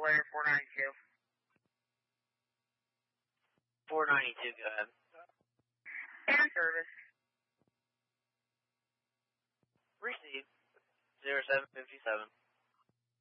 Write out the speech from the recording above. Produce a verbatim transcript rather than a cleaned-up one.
Layer four ninety-two. four ninety-two, go ahead. And service. Receive. zero seven fifty-seven.